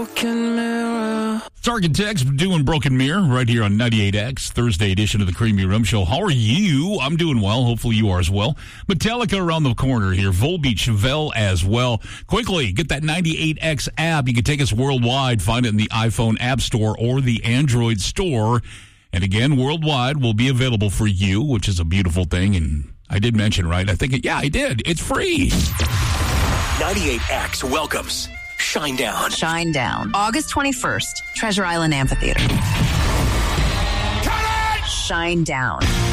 Target Text doing Broken Mirror right here on 98X, Thursday edition of the Creamy Room Show. How are you? I'm doing well. Hopefully you are as well. Metallica around the corner here. Volbeat, Chevelle as well. Quickly, get that 98X app. You can take us worldwide. Find it in the iPhone App Store or the Android Store. And again, worldwide will be available for you, which is a beautiful thing. And I did mention, right? I I did. It's free. 98X welcomes Shinedown. Shinedown. August 21st, Treasure Island Amphitheater. Cut it! Shinedown.